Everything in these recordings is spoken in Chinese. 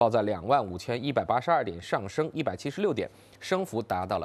报在25182点，上升176点，升幅达到了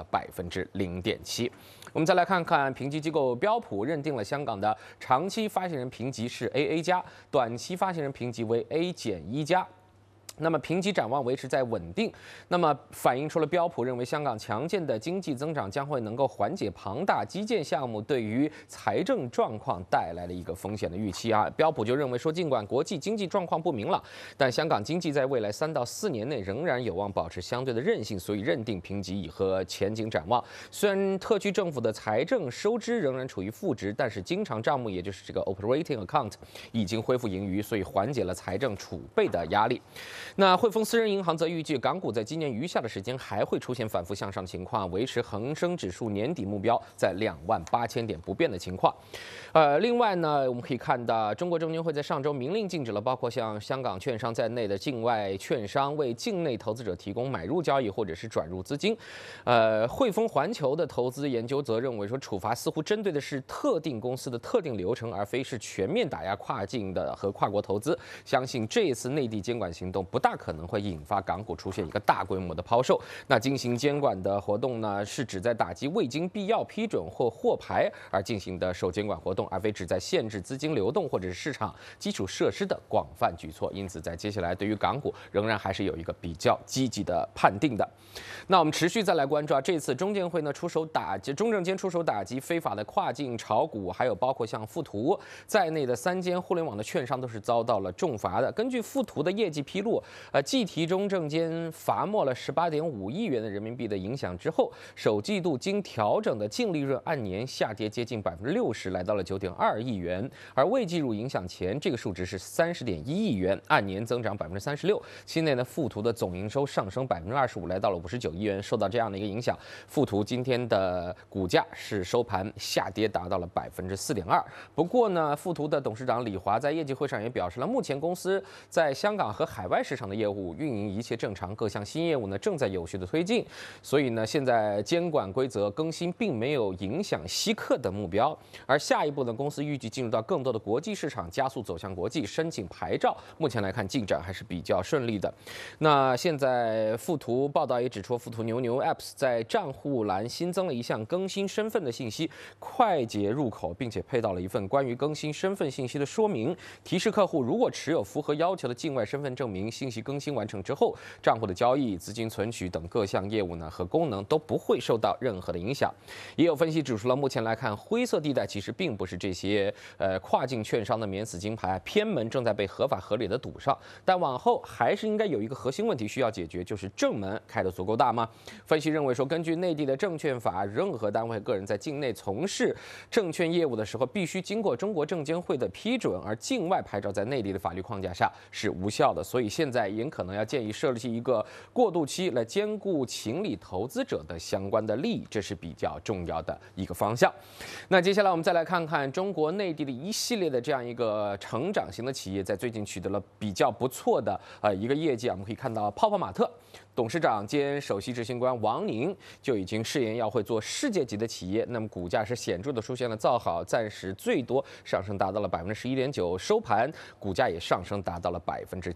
0.7%。我们再来看看评级机构标普认定了香港的长期发行人评级是 AA 加，短期发行人评级为 A-1加。那么评级展望维持在稳定，那么反映出了标普认为香港强健的经济增长将会能够缓解庞大基建项目对于财政状况带来的一个风险的预期啊。标普就认为说，尽管国际经济状况不明朗，但香港经济在未来3到4年内仍然有望保持相对的韧性，所以认定评级和前景展望。虽然特区政府的财政收支仍然处于负值，但是经常账目也就是这个 operating account 已经恢复盈余，所以缓解了财政储备的压力。那汇丰私人银行则预计，港股在今年余下的时间还会出现反复向上的情况，维持恒生指数年底目标在28000点不变的情况。另外呢，我们可以看到，中国证监会在上周明令禁止了包括像香港券商在内的境外券商为境内投资者提供买入交易或者是转入资金。汇丰环球的投资研究则认为说，处罚似乎针对的是特定公司的特定流程，而非是全面打压跨境的和跨国投资。相信这一次内地监管行动不大可能会引发港股出现一个大规模的抛售。那进行监管的活动呢，是指在打击未经必要批准或获牌而进行的受监管活动，而非旨在限制资金流动或者是市场基础设施的广泛举措。因此，在接下来对于港股仍然还是有一个比较积极的判定的。那我们持续再来关注这次中证监会呢中证监出手打击非法的跨境炒股，还有包括像富途在内的3间互联网的券商都是遭到了重罚的。根据富途的业绩披露，继提中证监罚没了18.5亿元的人民币的影响之后，首季度经调整的净利润按年下跌接近60%，来到了9.2亿元，而未计入影响前这个数值是30.1亿元，按年增长36%。期内呢，富途的总营收上升25%，来到了59亿元。受到这样的一个影响，富途今天的股价是收盘下跌达到了4.2%。不过呢，富途的董事长李华在业绩会上也表示了，目前公司在香港和海外市场的业务运营一切正常，各项新业务呢正在有序的推进，所以呢，现在监管规则更新并没有影响吸客的目标。而下一步呢，公司预计进入到更多的国际市场，加速走向国际，申请牌照。目前来看，进展还是比较顺利的。那现在富途报道也指出，富途牛牛 Apps 在账户栏新增了一项更新身份的信息，快捷入口，并且配到了一份关于更新身份信息的说明，提示客户如果持有符合要求的境外身份证明，信息更新完成之后，账户的交易、资金存取等各项业务呢和功能都不会受到任何的影响。也有分析指出了，目前来看，灰色地带其实并不是这些跨境券商的免死金牌，偏门正在被合法合理的堵上，但往后还是应该有一个核心问题需要解决，就是正门开得足够大吗？分析认为说，根据内地的证券法，任何单位个人在境内从事证券业务的时候，必须经过中国证监会的批准，而境外牌照在内地的法律框架下是无效的。所以现在也可能要建议设计一个过渡期，来兼顾情理投资者的相关的利益，这是比较重要的一个方向。那接下来我们再来看看中国内地的一系列的这样一个成长型的企业，在最近取得了比较不错的一个业绩啊。我们可以看到泡泡玛特董事长兼首席执行官王宁就已经誓言要会做世界级的企业，那么股价是显著的出现了造好，暂时最多上升达到了11.9%，收盘股价也上升达到了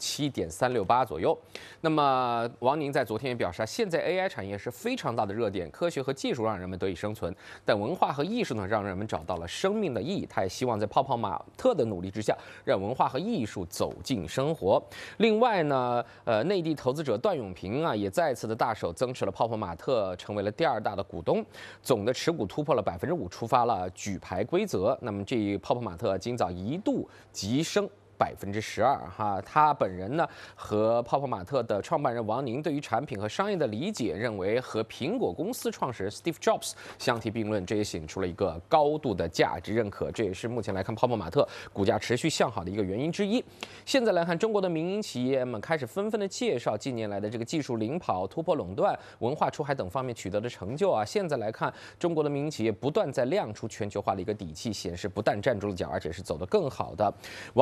7.368%左右。那么王宁在昨天也表示，现在 AI 产业是非常大的热点，科学和技术让人们得以生存，但文化和艺术呢，让人们找到了生命的意义。他也希望在泡泡玛特的努力之下，让文化和艺术走进生活。另外呢，内地投资者段永平也再次的大手增持了泡泡玛特，成为了第2大的股东，总的持股突破了5%，触发了举牌规则。那么这泡泡玛特今早一度急升12%哈，他本人呢和泡泡玛特的创办人王宁对于产品和商业的理解，认为和苹果公司创始人 Steve Jobs 相提并论，这也显出了一个高度的价值认可，这也是目前来看泡泡玛特股价持续向好的一个原因之一。现在来看，中国的民营企业们开始纷纷的介绍近年来的这个技术领跑、突破垄断、文化出海等方面取得的成就啊。现在来看，中国的民营企业不断在亮出全球化的一个底气，显示不但站住了脚，而且是走得更好的。王宁呢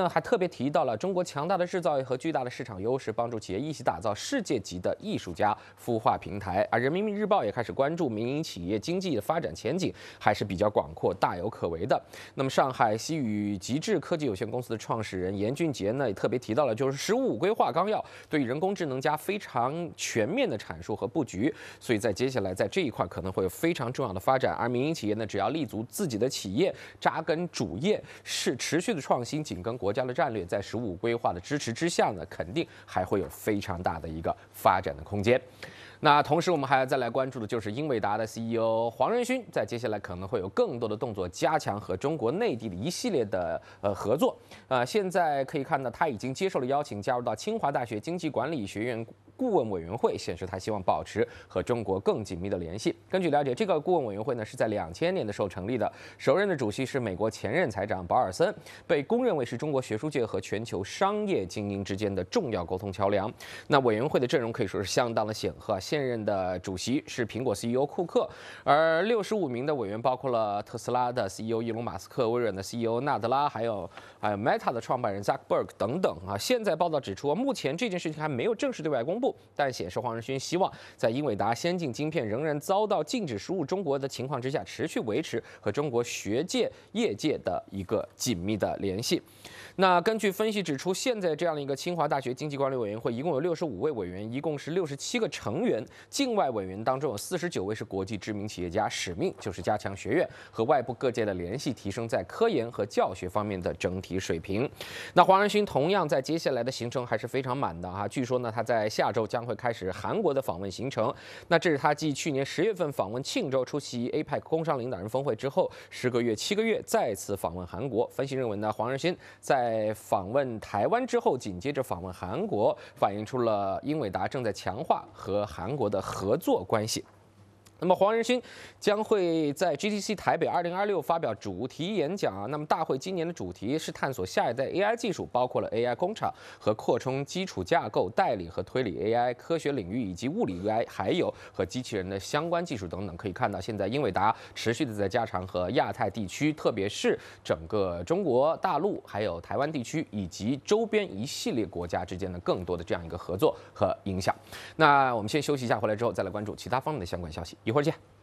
还特别提到了中国强大的制造业和巨大的市场优势，帮助企业一起打造世界级的艺术家孵化平台。而人民日报也开始关注民营企业经济的发展前景还是比较广阔、大有可为的。那么，上海西宇极致科技有限公司的创始人严俊杰呢，也特别提到了，就是“十五五”规划纲要对人工智能加非常全面的阐述和布局，所以在接下来在这一块可能会有非常重要的发展。而民营企业呢，只要立足自己的企业，扎根主业，是持续的创新，紧跟国家的战略，在“十五五”规划的支持之下呢，肯定还会有非常大的一个发展的空间。那同时，我们还要再来关注的就是英伟达的 CEO 黄仁勋，在接下来可能会有更多的动作，加强和中国内地的一系列的合作。现在可以看到，他已经接受了邀请，加入到清华大学经济管理学院顾问委员会，显示他希望保持和中国更紧密的联系。根据了解，这个顾问委员会呢是在2000年的时候成立的，首任的主席是美国前任财长保尔森，被公认为是中国学术界和全球商业精英之间的重要沟通桥梁。那委员会的阵容可以说是相当的显赫，现任的主席是苹果 CEO 库克，而65名的委员包括了特斯拉的 CEO 伊隆马斯克、微软的 CEO 纳德拉，还有Meta 的创办人扎克伯格等等啊。现在报道指出，目前这件事情还没有正式对外公布，但显示黄仁勋希望在英伟达先进晶片仍然遭到禁止输入中国的情况之下，持续维持和中国学界、业界的一个紧密的联系。那根据分析指出，现在这样的一个清华大学经济管理委员会一共有65位委员，一共是67个成员。境外委员当中有49位是国际知名企业家，使命就是加强学院和外部各界的联系，提升在科研和教学方面的整体水平。那黄仁勋同样在接下来的行程还是非常满的哈，据说呢他在下周将会开始韩国的访问行程。那这是他继去年10月份访问庆州出席 APEC 工商领导人峰会之后，10个月、7个月再次访问韩国。分析认为呢，黄仁勋在访问台湾之后，紧接着访问韩国，反映出了英伟达正在强化和韩国的合作关系。那么黄仁勋将会在 GTC 台北2026发表主题演讲。那么大会今年的主题是探索下一代 AI 技术，包括了 AI 工厂和扩充基础架构、代理和推理 AI、科学领域以及物理 AI， 还有和机器人的相关技术等等。可以看到，现在英伟达持续的在加强和亚太地区，特别是整个中国大陆、还有台湾地区以及周边一系列国家之间的更多的这样一个合作和影响。那我们先休息一下，回来之后再来关注其他方面的相关消息。一会儿见。